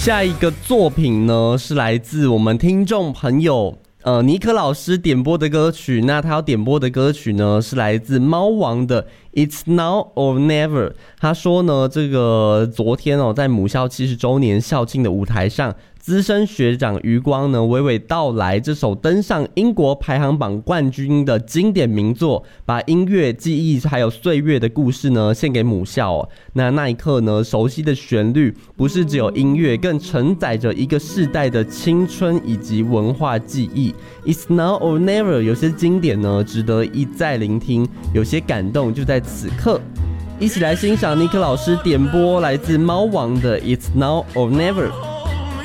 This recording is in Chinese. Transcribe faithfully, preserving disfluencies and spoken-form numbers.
下一个作品呢是来自我们听众朋友呃尼克老师点播的歌曲，那他要点播的歌曲呢是来自猫王的 It's Now or Never。 他说呢，这个昨天哦，在母校七十周年校庆的舞台上，资深学长余光呢娓娓道来这首登上英国排行榜冠军的经典名作，把音乐、记忆还有岁月的故事呢献给母校哦。那那一刻呢，熟悉的旋律不是只有音乐，更承载着一个世代的青春以及文化记忆。It's Now or Never 有些经典呢值得一再聆听，有些感动就在此刻。一起来欣赏尼克老师点播来自猫王的 It's Now or Never。